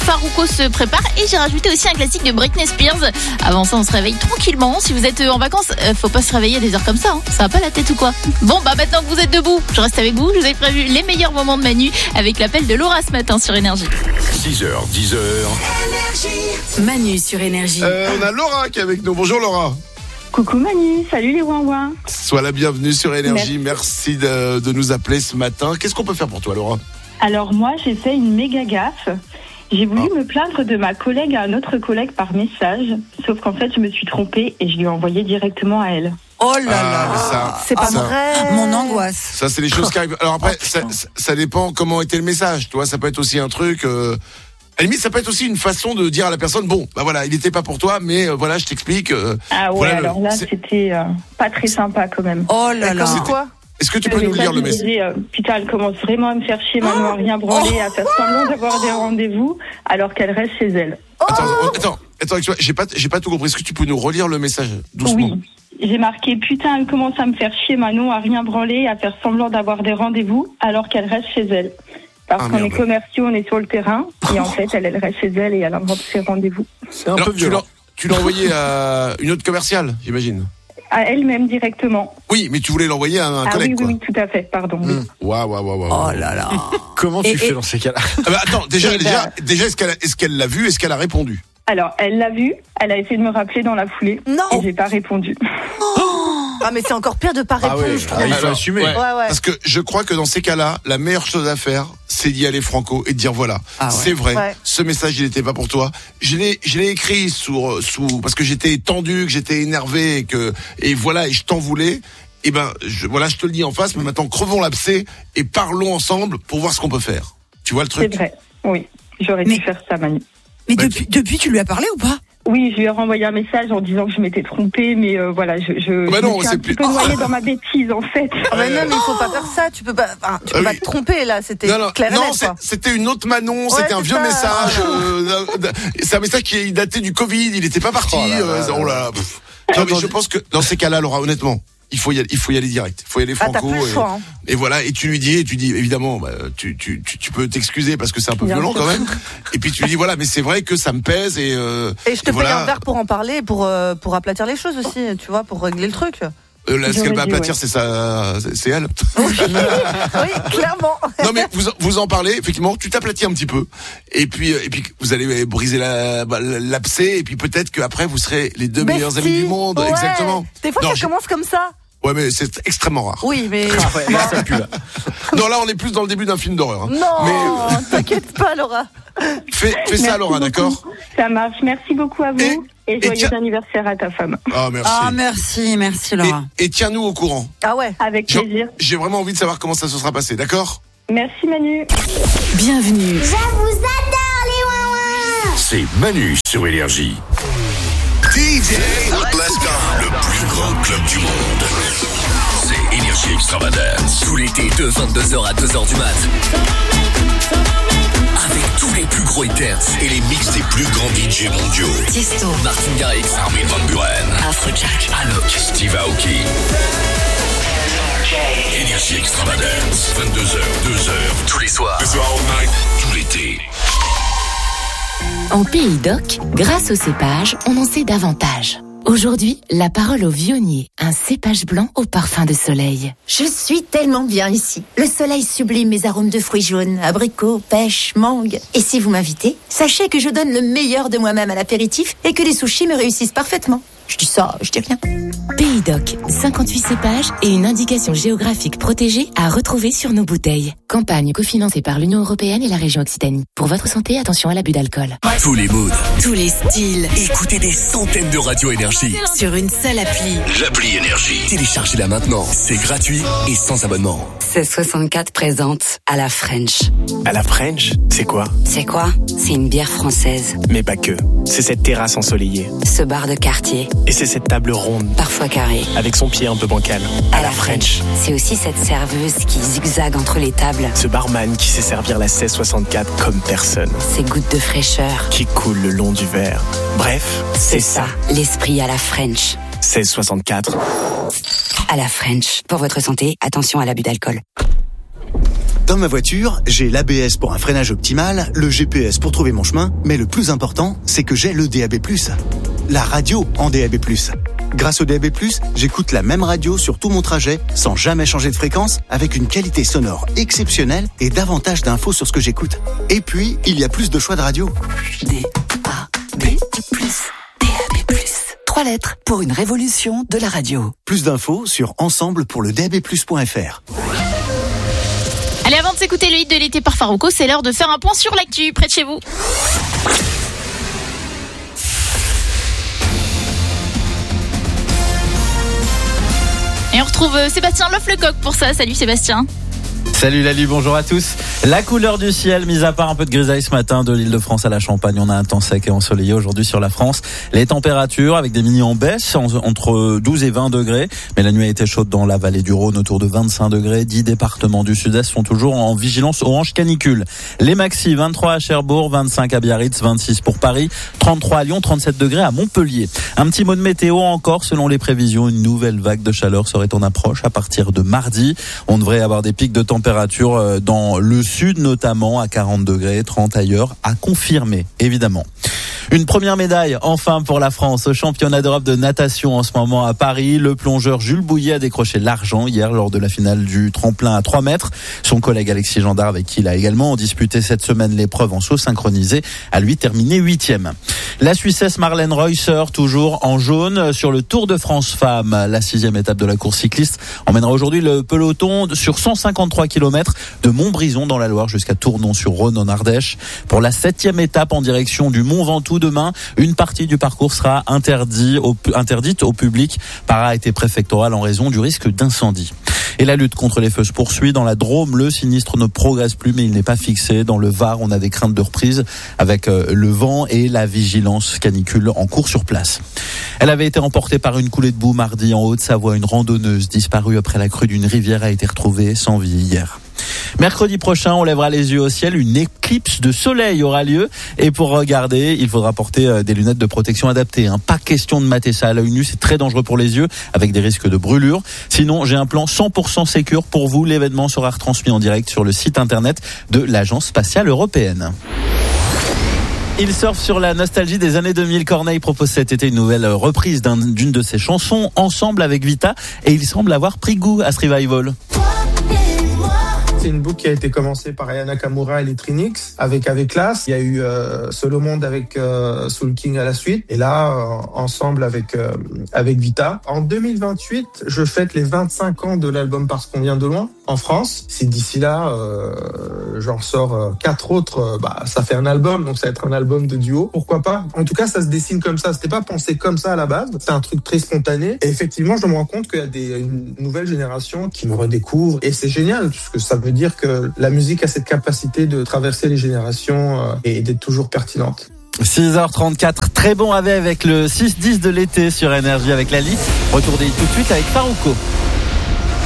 Farruko se prépare et j'ai rajouté aussi un classique de Britney Spears. Avant ça, on se réveille tranquillement. Si vous êtes en vacances, faut pas se réveiller à des heures comme ça, hein. Ça va pas la tête ou quoi? Bon, maintenant que vous êtes debout, je reste avec vous. Je vous ai prévu les meilleurs moments de Manu avec l'appel de Laura ce matin sur Énergie. 6h, 10h. Manu sur Énergie. On a Laura qui est avec nous. Bonjour Laura. Coucou Manu, salut les ouin-ouin. Sois la bienvenue sur Énergie. Merci de nous appeler ce matin. Qu'est-ce qu'on peut faire pour toi, Laura? Alors moi, j'ai fait une méga gaffe. J'ai voulu me plaindre de ma collègue à un autre collègue par message. Sauf qu'en fait, je me suis trompée et je lui ai envoyé directement à elle. Oh là là, c'est pas vrai. Mon angoisse. Ça, c'est les choses qui arrivent. Alors après, ça dépend comment était le message. Tu vois, ça peut être aussi un truc... À la limite, ça peut être aussi une façon de dire à la personne, bon, bah voilà, il n'était pas pour toi, mais voilà, je t'explique. Ah ouais, voilà, alors là, c'était pas très sympa quand même. Oh là là. Quoi? Est-ce que tu peux nous lire le message? Putain, elle commence vraiment à me faire chier maintenant, à rien branler, à faire semblant d'avoir des rendez-vous, alors qu'elle reste chez elle. Attends, j'ai pas tout compris. Est-ce que tu peux nous relire le message doucement? Oui. J'ai marqué, putain, elle commence à me faire chier Manon, à rien branler, à faire semblant d'avoir des rendez-vous, alors qu'elle reste chez elle. Parce qu'on est commerciaux, on est sur le terrain, et en fait, elle reste chez elle et elle invente ses rendez-vous. C'est un peu violent. Tu l'as envoyé à une autre commerciale, j'imagine? À elle-même directement. Oui, mais tu voulais l'envoyer à un collègue, quoi. Oui, tout à fait, pardon. Waouh. Oh là là. Comment tu fais dans ces cas-là? Attends, déjà, est-ce qu'elle l'a vu? Est-ce qu'elle a répondu? Alors, elle l'a vu, elle a essayé de me rappeler dans la foulée. Non. Et j'ai pas répondu. Ah, mais c'est encore pire de pas répondre, je trouve. Il faut assumer. Ouais. Parce que je crois que dans ces cas-là, la meilleure chose à faire, c'est d'y aller franco et de dire voilà, c'est vrai, ce message il n'était pas pour toi. Je l'ai écrit sous parce que j'étais tendu, que j'étais énervé et voilà, et je t'en voulais. Et je te le dis en face, mais maintenant crevons l'abcès et parlons ensemble pour voir ce qu'on peut faire. Tu vois le truc? C'est vrai. Oui, j'aurais dû faire ça, Manu. Mais depuis, tu lui as parlé ou pas? Oui, je lui ai renvoyé un message en disant que je m'étais trompée, mais voilà, je non, me suis un petit peu noyée dans ma bêtise, en fait. Mais non, mais il faut pas faire ça. Tu peux pas te tromper là. C'était clair et net. Non, c'était une autre Manon. C'était un vieux message. C'est un message qui datait du Covid. Il n'était pas parti. Non, mais je pense que dans ces cas-là, Laura, honnêtement, il faut y aller direct. Il faut y aller franco. T'as plus le choix, hein. Et voilà, et tu dis évidemment, tu peux t'excuser parce que c'est un peu violent quand même. Et puis tu lui dis voilà, mais c'est vrai que ça me pèse et je te paye un verre pour en parler, pour aplatir les choses aussi, tu vois, pour régler le truc. Là, ce qu'elle va aplatir, c'est elle. Oui, clairement. Non, mais vous en parlez, effectivement, tu t'aplatis un petit peu. Et puis, vous allez briser l'abcès, et puis peut-être qu'après, vous serez les deux meilleurs amis du monde. Ouais. Exactement. Des fois, ça commence comme ça. Ouais, mais c'est extrêmement rare. Oui, mais... Là, ça pue, là. Non, là, on est plus dans le début d'un film d'horreur. Hein. Non, t'inquiète pas, Laura. Fais ça, Laura, d'accord? Ça marche. Merci beaucoup à vous. Et joyeux anniversaire à ta femme. Ah, merci. Merci, Laura. Et tiens-nous au courant. Ah ouais. Avec plaisir. J'ai vraiment envie de savoir comment ça se sera passé, d'accord? Merci, Manu. Bienvenue. Je vous adore, les ouin-ouin. C'est Manu sur Énergie. DJ, let's go. Le plus grand club du monde. C'est Énergie Extravagance. Tout l'été de 22h à 2h du mat. Avec tous les plus gros hitters et les mix des plus grands DJ mondiaux. Tiesto, Martin Garrix, Armin van Buuren, Afrojack, Alok, Steve Aoki. Énergie Extravagance. 22h, 2h. tous les soirs. All night, tout l'été. En Pays d'Oc, grâce au cépage, on en sait davantage. Aujourd'hui, la parole au vionnier, un cépage blanc au parfum de soleil. Je suis tellement bien ici. Le soleil sublime mes arômes de fruits jaunes, abricots, pêches, mangue. Et si vous m'invitez, sachez que je donne le meilleur de moi-même à l'apéritif et que les sushis me réussissent parfaitement. Je dis ça, je dis rien. Pays d'Oc, 58 cépages et une indication géographique protégée à retrouver sur nos bouteilles. Campagne cofinancée par l'Union Européenne et la région Occitanie. Pour votre santé, attention à l'abus d'alcool. Tous les moods. Tous les styles. Écoutez des centaines de radios Énergie. Sur une seule appli. L'appli Énergie. Téléchargez-la maintenant. C'est gratuit et sans abonnement. 1664 présente à la French. À la French, c'est quoi? C'est quoi? C'est une bière française. Mais pas que. C'est cette terrasse ensoleillée. Ce bar de quartier. Et c'est cette table ronde. Parfois carrée. Avec son pied un peu bancal. À la French. C'est aussi cette serveuse qui zigzague entre les tables. Ce barman qui sait servir la 1664 comme personne. Ces gouttes de fraîcheur. Qui coulent le long du verre. Bref, c'est ça. L'esprit à la French. 1664. À la French. Pour votre santé, attention à l'abus d'alcool. Dans ma voiture, j'ai l'ABS pour un freinage optimal, le GPS pour trouver mon chemin, mais le plus important, c'est que j'ai le DAB+. La radio en DAB+. Grâce au DAB+, j'écoute la même radio sur tout mon trajet, sans jamais changer de fréquence, avec une qualité sonore exceptionnelle et davantage d'infos sur ce que j'écoute. Et puis, il y a plus de choix de radio. DAB+. 3 lettres pour une révolution de la radio. Plus d'infos sur ensemblepourledabplus.fr. Allez, avant de s'écouter le hit de l'été par Farouko, c'est l'heure de faire un point sur l'actu près de chez vous. Et on retrouve Sébastien Loff-Lecoq pour ça. Salut Sébastien. Salut Lali, bonjour à tous. La couleur du ciel, mis à part un peu de grisaille ce matin de l'Île-de-France à la Champagne, on a un temps sec et ensoleillé aujourd'hui sur la France. Les températures avec des mini en baisse entre 12 et 20 degrés, mais la nuit a été chaude dans la vallée du Rhône autour de 25 degrés. 10 départements du sud-est sont toujours en vigilance orange canicule. Les maxi, 23 à Cherbourg, 25 à Biarritz, 26 pour Paris, 33 à Lyon, 37 degrés à Montpellier. Un petit mot de météo encore, selon les prévisions, une nouvelle vague de chaleur serait en approche à partir de mardi. On devrait avoir des pics de température dans le sud, notamment à 40 degrés, 30 ailleurs, à confirmer, évidemment. Une première médaille, enfin, pour la France au championnat d'Europe de natation en ce moment à Paris. Le plongeur Jules Bouillet a décroché l'argent hier lors de la finale du tremplin à 3 mètres. Son collègue Alexis Gendard, avec qui il a également disputé cette semaine l'épreuve en saut synchronisé, a lui terminé 8e. La Suissesse Marlène Reusser, toujours en jaune, sur le Tour de France Femmes. La 6e étape de la course cycliste emmènera aujourd'hui le peloton sur 153 km de Montbrison dans la Loire jusqu'à Tournon-sur-Rhône en Ardèche. Pour la 7e étape en direction du Mont Ventoux demain, une partie du parcours sera interdite au public par arrêté préfectoral en raison du risque d'incendie. Et la lutte contre les feux se poursuit. Dans la Drôme, le sinistre ne progresse plus, mais il n'est pas fixé. Dans le Var, on a des craintes de reprise avec le vent et la vigilance canicule en cours sur place. Elle avait été emportée par une coulée de boue mardi en Haute-Savoie. Une randonneuse disparue après la crue d'une rivière a été retrouvée sans vie hier. Mercredi prochain, on lèvera les yeux au ciel. Une éclipse de soleil aura lieu. Et pour regarder, il faudra porter des lunettes de protection adaptées. Pas question de mater ça à l'œil nu. C'est très dangereux pour les yeux, avec des risques de brûlure. Sinon, j'ai un plan 100% sécure pour vous. L'événement sera retransmis en direct sur le site internet de l'Agence spatiale européenne. Il surfe sur la nostalgie des années 2000. Corneille propose cet été une nouvelle reprise d'une de ses chansons, ensemble avec Vita. Et il semble avoir pris goût à ce revival. C'est une boucle qui a été commencée par Aya Nakamura et les Trinix avec Class. Il y a eu Solo Monde avec Soul King à la suite. Et là, ensemble avec Vita. En 2028, je fête les 25 ans de l'album Parce qu'on vient de loin en France. Si d'ici là, j'en sors 4 autres, ça fait un album. Donc ça va être un album de duo. Pourquoi pas? En tout cas, ça se dessine comme ça. C'était pas pensé comme ça à la base. C'est un truc très spontané. Et effectivement, je me rends compte qu'il y a une nouvelle génération qui me redécouvre. Et c'est génial, parce que ça veut dire que la musique a cette capacité de traverser les générations et d'être toujours pertinente. 6h34, très bon avec le 6-10 de l'été sur Énergie avec Lali. Retour des hits tout de suite avec Farouko.